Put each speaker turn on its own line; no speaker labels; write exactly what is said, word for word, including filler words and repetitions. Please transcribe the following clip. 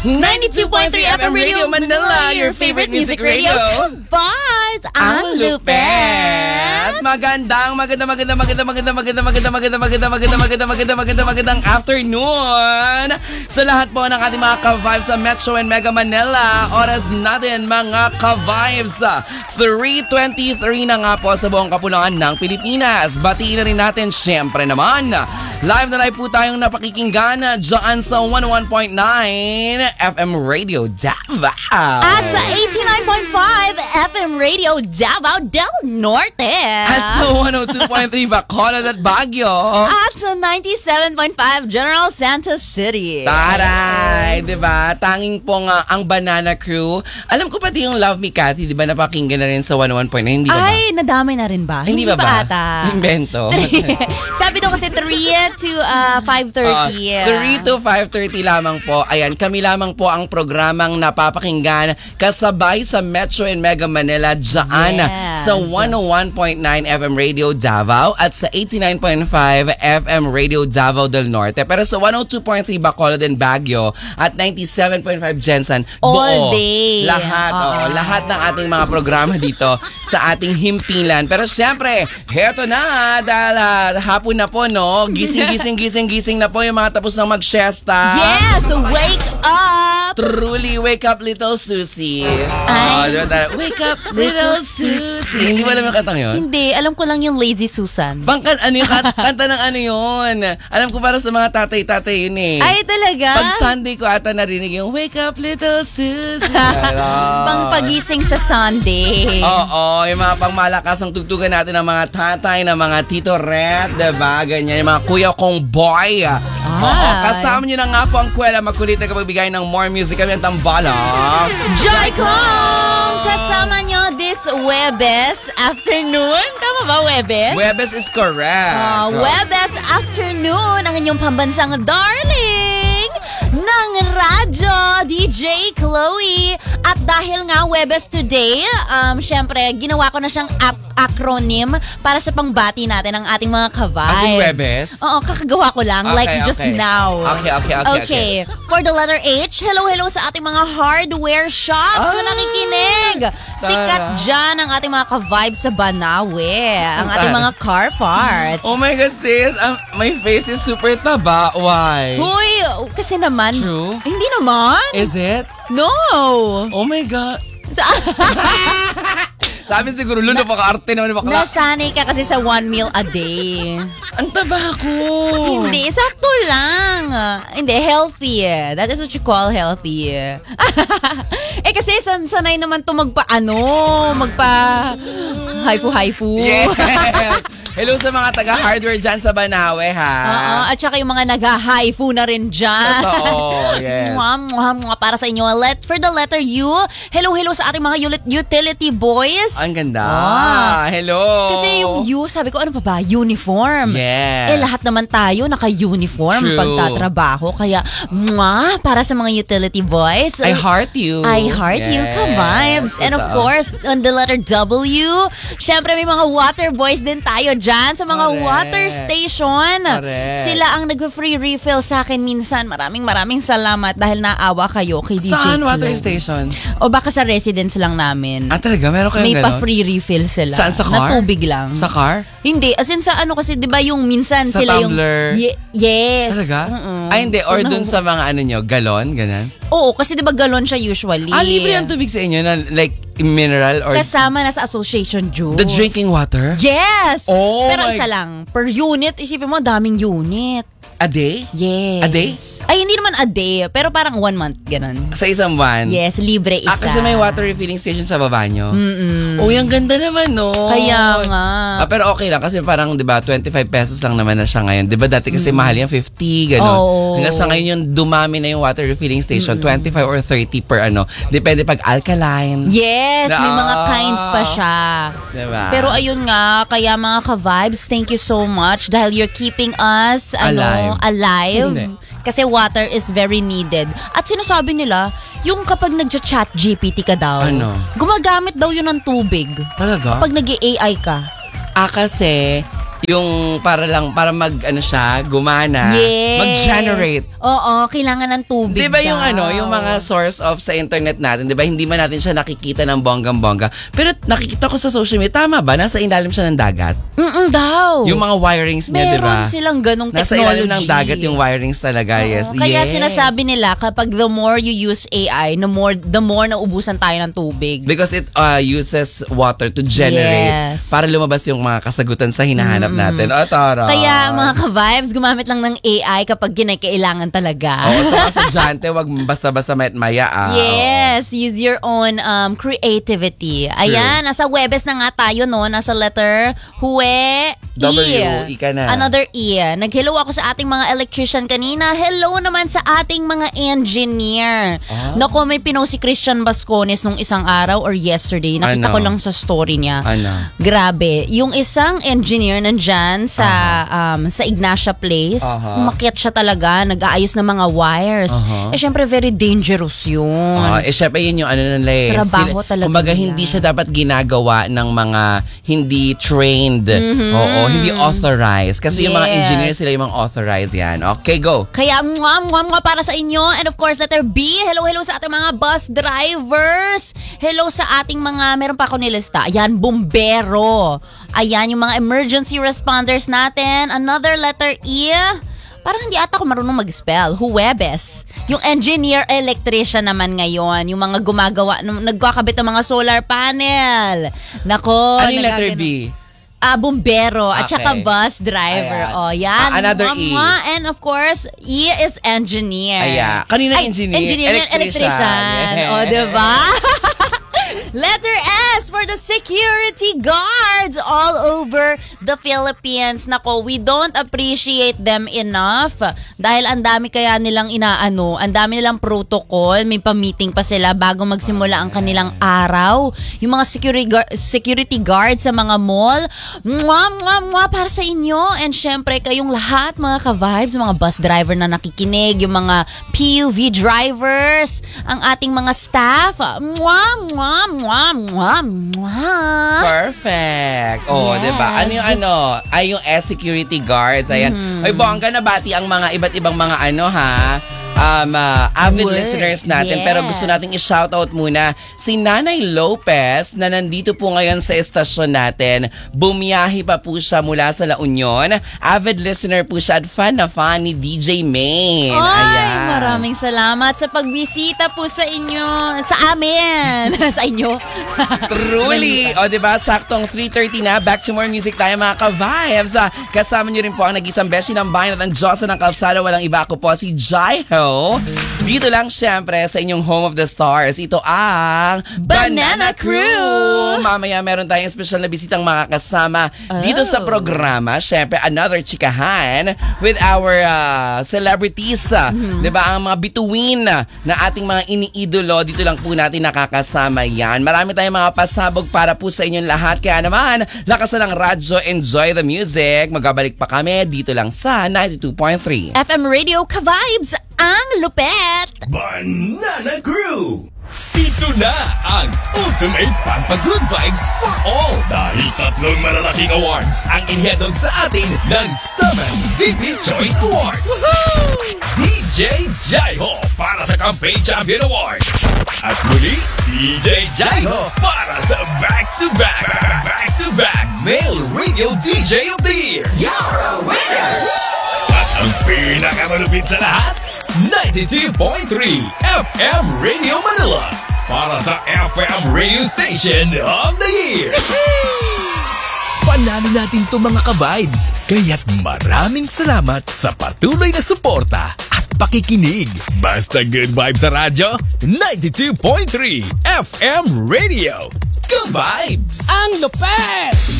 ninety-two point three F M Radio Manila, your favorite music radio.
Buzz,
Ang lupet! Magandang, maganda, maganda, maganda, maganda, maganda, maganda, maganda, maganda, maganda, maganda, maganda, maganda, magandang afternoon sa lahat po ng ating mga ka-vibes sa Metro and Mega Manila. Oras natin mga ka-vibes. three twenty-three na nga po sa buong kapuluan ng Pilipinas. Batiin na rin natin syempre naman. Live na live po tayong napakikinggan dyan sa one oh one point nine F M Radio Davao.
At sa eighty-nine point five F M Radio Davao del Norte.
At sa one oh two point three Bacolod at Baguio.
At sa ninety-seven point five General Santos City.
Taray! Diba? Tanging po nga ang Banana Crew. Alam ko pati yung Love Me Cathy, diba napakinggan na rin sa one oh one point nine. Hindi ba ba?
Ay, nadamay na rin ba?
Hindi, Hindi ba ba?
ata?
Invento.
Sabi daw kasi three to uh, five thirty.
Uh, three to five thirty lamang po. Ayan, kami lamang po ang programang napapakinggan kasabay sa Metro and Mega Manila dyan
Yeah.
sa one oh one point nine F M Radio Davao at sa eighty-nine point five F M Radio Davao del Norte. Pero sa one oh two point three Bacolod and Baguio at ninety-seven point five Jensen,
All
buo.
day.
Lahat,
Uh-oh.
oh, lahat ng ating mga programa dito sa ating himpilan. Pero syempre, heto na, dahil uh, hapon na po, no? Gising, gising, gising, gising na po yung mga tapos ng mag-siesta.
Yes, wake up!
Truly, wake up, little Susie.
Ay.
Oh, diba, wake up, little Susie. Hindi mo alam yung kantang yun?
Hindi, alam ko lang yung Lazy Susan.
Bangkan, ano yung kanta, kanta ng ano yun? Alam ko para sa mga tatay-tatay yun eh.
Ay, talaga?
Pag Sunday ko ata narinig yung wake up, little Susie.
Pang pagising sa Sunday.
Oo, yung mga pangmalakas ng tugtugan natin ng mga tatay, ng mga Tito Ret, diba? Ganyan, yung mga kuya kong boy. Oo, kasama nyo na nga po ang Kwela Makulit na kapagbigay ng more music kami ang tambala.
Joy Kong! Kasama nyo this Webes afternoon. Tama ba, Webes?
Webes is correct.
Uh, Webes afternoon, ang inyong pambansang darling ng radyo, D J Chloe. At dahil nga Webes today, um, syempre, ginawa ko na siyang ap- acronym para sa pangbati natin ng ating mga ka-vibes.
As in Webes?
Oo, kakagawa ko lang,
Okay,
like just
okay.
now.
Okay, okay, okay, okay.
For the letter H, hello, hello sa ating mga hardware shops
Ah,
na nakikinig. Sikat
tara.
dyan ang ating mga ka-vibes sa Banawe. Ang ating
Tara.
mga car parts.
Oh my God, sis. Um, my face is super taba. Why?
Huy, kasi naman.
True?
Hindi naman.
Is it?
No.
Oh my God.
Sa-
Sabi siguro, lulo, baka arte naman yung bakla.
Nasanay ka kasi sa one meal a day.
Ang taba ko.
Hindi, sakto lang. Hindi, healthy. That is what you call healthy. Eh kasi san sanay naman to magpa ano, magpa haifu-haifu.
Yes. Hello sa mga taga-hardware dyan sa Banawe, ha?
Oo, at saka yung mga nag-haifu na rin dyan.
Totoo, yes.
Mwah, mwah, mwah, para sa inyo. Let, for the letter U, hello, hello sa ating mga ulit- utility boys.
Ang ganda.
Ah.
Hello.
Kasi yung U, sabi ko, ano pa ba? Uniform.
Yes.
Eh, lahat naman tayo naka-uniform
True.
pagtatrabaho. Kaya, mwah, para sa mga utility boys.
I heart you.
I heart you,
Yes.
ka-vibes. And of
Totoo.
course, on the letter W, syempre may mga water boys din tayo dyan sa mga
Correct.
water station.
Correct.
Sila ang nag-free refill sa akin minsan. Maraming maraming salamat dahil naawa kayo kay D J
Saan
Chloe.
water station?
O baka sa residence lang namin.
Ah, talaga? Meron kayong
May
ganon?
pa-free refill sila.
Saan, sa
Na
car?
tubig lang.
Sa car?
Hindi. As in sa ano kasi, di ba yung minsan
Sa
sila
tumbler?
yung... Ye- yes.
Talaga?
Mm-mm.
Ay, hindi. Or
Kung
dun
nahu-
sa mga ano nyo, galon, ganon?
Oo, kasi di ba galon siya usually.
Ah, libre ang tubig sa inyo na like mineral or
Kasama na sa association juice.
the drinking water?
Yes!
Oh
Pero
my-
isa lang. Per unit, isipin mo, daming unit.
A day?
Yes.
A day?
Ay, hindi naman a day. Pero parang one month, ganun.
Sa isang buwan?
Yes, libre isa.
Ah, kasi may water refilling station sa baba nyo?
Mm-mm.
Oh, yung ganda naman, no?
Kaya nga.
Ah, pero okay lang kasi parang, di ba, twenty-five pesos lang naman na siya ngayon. Di ba, dati kasi mahal yan, fifty, gano'n.
Oo.
Hanggang sa ngayon yung dumami na yung water refilling station, twenty-five or thirty per ano. Depende pag alkaline.
Yes, may
Na-
mga kinds pa siya.
Diba?
Pero ayun nga, kaya mga ka-vibes, thank you so much dahil you're keeping us ano,
Alive.
alive.
Hindi.
Kasi water is very needed. At sinasabi nila, yung kapag nagja-chat G P T ka daw,
Ano?
gumagamit daw yun ng tubig.
Talaga?
Kapag nag-A I ka.
Ah, kasi Yung para lang, para mag, ano siya, gumana.
Yes.
Mag-generate.
Oo, kailangan ng tubig
Di ba yung
daw.
ano, yung mga source of sa internet natin, di ba, hindi man natin siya nakikita ng bonggang-bongga. Pero nakikita ko sa social media, tama ba? Nasa ilalim siya ng dagat.
Mm-mm daw.
Yung mga wirings niya, di ba?
Meron silang ganong
Nasa
technology.
ilalim ng dagat yung wirings talaga,
Oo,
yes.
Kaya
yes.
sinasabi nila, kapag the more you use A I, the more, the more naubusan tayo ng tubig.
Because it uh, uses water to generate
Yes.
para lumabas yung mga kasagutan sa hinahanap natin. O, tara.
Kaya mga ka-vibes, gumamit lang ng A I kapag kinakailangan talaga.
Oo, sa estudyante, wag basta-basta mayat maya. Ah.
Yes, use your own um, creativity. Ayan, nasa Webes na nga tayo, no? Nasa letter Hue,
W,
E.
E ka na.
Another E. Nag-hello ako sa ating mga electrician kanina. Hello naman sa ating mga engineer.
Ah.
Naku, may pinost si Christian Bascones nung isang araw or yesterday. Nakita
Ano?
ko lang sa story niya.
Ano?
Grabe. Yung isang engineer nandyan sa um, sa Ignacia Place,
Aha.
umakyat siya talaga, nag-aayos ng mga wires.
Aha.
Eh, syempre, very dangerous yun.
Ah, eh, syempre, yun yung ano nila eh.
Trabaho talaga
Kumbaga,
nila.
hindi siya dapat ginagawa ng mga hindi trained. Oo, hindi authorized. Kasi yung mga
Yes.
engineer, sila yung mga authorized yan. Okay, go.
Kaya, mwah, mwah, mwah para sa inyo. And of course, letter B, hello, hello sa ating mga bus drivers. Hello sa ating mga, meron pa ako nilista. Ayan, bumbero. Ayan, yung mga emergency responders natin. Another letter E. Parang hindi ata ako marunong mag-spell. Huwebes. Yung engineer electrician naman ngayon. Yung mga gumagawa, nagkakabit ng mga solar panel. Nako.
Ano yung letter
nagagano-
B?
Ah, bumbero at
Okay.
saka bus driver.
Ayan.
Oh, yan.
Ah, another
Mwah,
E.
mwah. And of course, E is engineer.
Ayan. Kanina
Ay,
engineer.
Engineer yan,
Electrician.
electrician.
Yeah.
O, diba? Letter S for the security guards all over the Philippines. Nako, we don't appreciate them enough dahil ang dami kaya nilang inaano, ang dami nilang protocol, may pa-meeting pa sila bago magsimula ang kanilang araw. Yung mga security guard, security guards sa mga mall, mwah, mwah, mwah para sa inyo. And syempre, kayong lahat, mga ka-vibes, mga bus driver na nakikinig, yung mga P U V drivers, ang ating mga staff, mwah, mwah, mwah, mwah, mwah.
Perfect. Oh,
Yes.
'di ba? Ano yung ano? Ay yung S security guards. Ayan.
Mm-hmm.
Ay bongga na bati ang mga iba't ibang mga ano ha. Um, uh, avid
Word.
listeners natin.
Yes.
Pero gusto nating i-shoutout muna si Nanay Lopez na nandito po ngayon sa estasyon natin. Bumiyahi pa po siya mula sa La Union. Avid listener po siya at fan na fan ni D J Main.
Ay,
Ayan.
maraming salamat sa pagbisita po sa inyo, sa amin, sa inyo.
Truly! O, diba? Saktong three thirty na. Back to more music tayo, mga ka-vibes. Ah, kasama niyo rin po ang nag-isang beshi ng bayan at ang Diyosa ng kalsada. Walang iba, ako po si Jaiho. Dito lang syempre sa inyong Home of the Stars. Ito ang
Banana Crew!
Mamaya meron tayong special na bisitang makakasama dito sa
Oh.
programa. Syempre, another chikahan with our uh, celebrities.
Mm-hmm.
Diba? Ang mga bituin na ating mga iniidolo. Dito lang po natin nakakasama yan. Marami tayong mga pasabog para po sa inyong lahat. Kaya naman, lakasan ng radyo, enjoy the music. Magbabalik pa kami dito lang sa ninety-two point three.
F M Radio Ka-Vibes, ang lupet!
Banana Crew! Ito na ang Ultimate Pampagood Vibes for All! Dahil tatlong malalaking awards ang inihandog sa atin ng Summon V P Choice Awards! D J Jaiho para sa Campaign Champion Award! At muli, D J Jaiho para sa Back-to-Back Back-to-Back Male Radio D J of the Year! You're a winner! At ang pinakamalupit sa lahat, ninety-two point three F M Radio Manila para sa F M Radio Station of the Year. Panalo natin to mga ka-vibes. Kaya't maraming salamat sa patuloy na suporta at pakikinig. Basta good vibes sa radyo, ninety-two point three F M Radio. Ka-vibes!
Ang lupet!